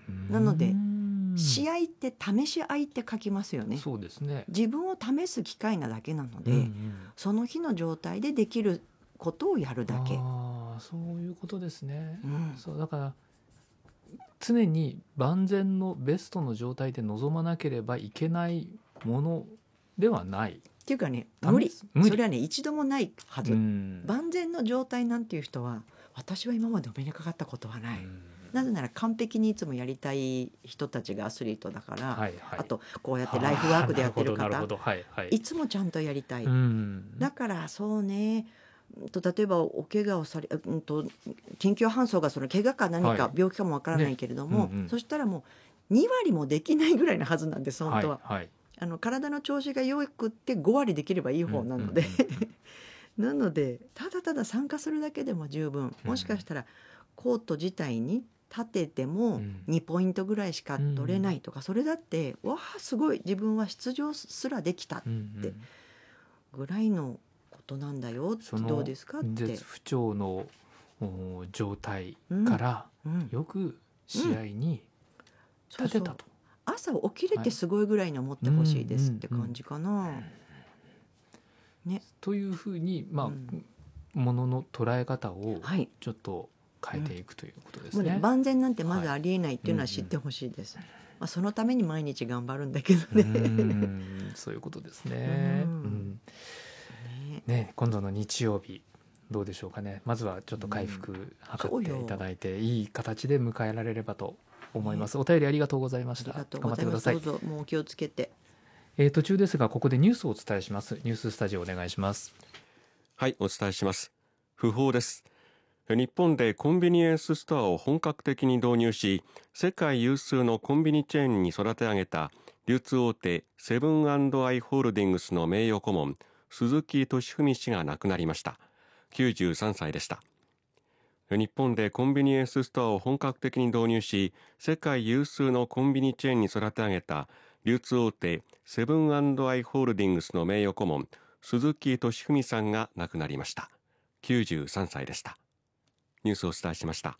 なので試合って試し合いって書きますよね。 そうですね。 自分を試す機会なだけなので、その日の状態でできることをやるだけ。 そういうことですね。 うん、 そうだから常に万全のベストの状態で臨まなければいけないものではない。 っていうかね、無理。 無理それはね一度もないはず。万全の状態なんていう人は私は今までお目にかかったことはない。なぜなら完璧にいつもやりたい人たちがアスリートだから、 はいはい、 あとこうやってライフワークでやってる方、 はいはい、 いつもちゃんとやりたい。だからそうね、例えばお怪我をされ、緊急搬送がその怪我か何か病気かもわからないけれども、そしたらもう2割もできないぐらいのはずなんです本当は。体の調子が良くって5割できればいい方なので、なのでただただ参加するだけでも十分。もしかしたらコート自体に立てても2ポイントぐらいしか取れないとか、それだってわあすごい自分は出場すらできたってぐらいのことなんだよって、どうですかって。 絶不調の状態からよく試合に立てたと、 朝起きれてすごいぐらいに思ってほしいですって感じかな、ね、 というふうにものの捉え方をちょっと変えていくということですね。 もうね、万全なんてまずありえないっていうのは知ってほしいです。そのために毎日頑張るんだけどね。 そういうことですね。ね、今度の日曜日どうでしょうかね。まずはちょっと回復図っていただいて、いい形で迎えられればと思います。お便りありがとうございました。頑張ってください。 どうぞ、もうお気をつけて。 途中ですがここでニュースをお伝えします。ニューススタジオお願いします。 はい、お伝えします。訃報です。日本でコンビニエンスストアを本格的に導入し、世界有数のコンビニチェーンに育て上げた流通大手セブン&アイ・ホールディングスの名誉顧問鈴木俊文氏が亡くなりました。93歳でした。日本でコンビニエンスストアを本格的に導入し、世界有数のコンビニチェーンに育て上げた流通大手セブン&アイ・ホールディングスの名誉顧問鈴木俊文さんが亡くなりました。93歳でした。ニュースをお伝えしました。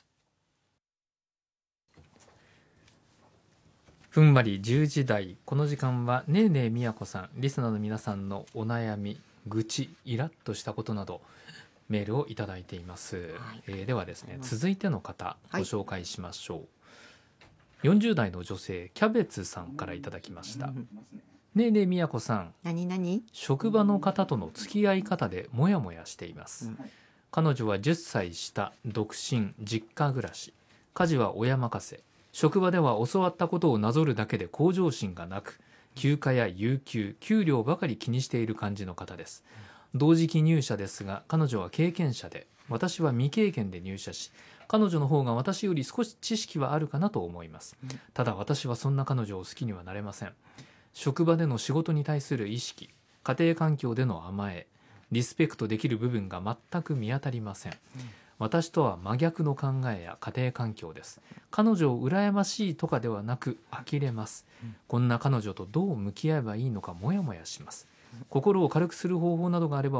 ふんわり10時台、この時間はねえねえみやこさん、リスナーの皆さんのお悩み、愚痴、イラッとしたことなどメールをいただいています。ではですね、続いての方ご紹介しましょう。40代の女性キャベツさんからいただきました。ねえねえみやこさん、職場の方との付き合い方でモヤモヤしています。彼女は10歳下、独身、実家暮らし、家事は親任せ、職場では教わったことをなぞるだけで向上心がなく、休暇や有給、給料ばかり気にしている感じの方です。同時期入社ですが、彼女は経験者で、私は未経験で入社し、彼女の方が私より少し知識はあるかなと思います。ただ私はそんな彼女を好きにはなれません。職場での仕事に対する意識、家庭環境での甘え、リスペクトできる部分が全く見当たりません。私とは真逆の考えや家庭環境です。彼女を羨ましいとかではなく呆れます。こんな彼女とどう向き合えばいいのかモヤモヤします。心を軽くする方法などがあれば